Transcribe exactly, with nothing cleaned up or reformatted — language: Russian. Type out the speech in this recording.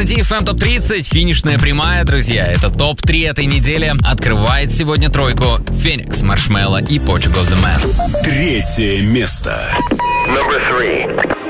Это ди эф эм топ тридцать, финишная прямая, друзья. Это топ три этой недели. Открывает сегодня тройку Phoenix, Marshmello и Portugal The Man. Третье место. Number three.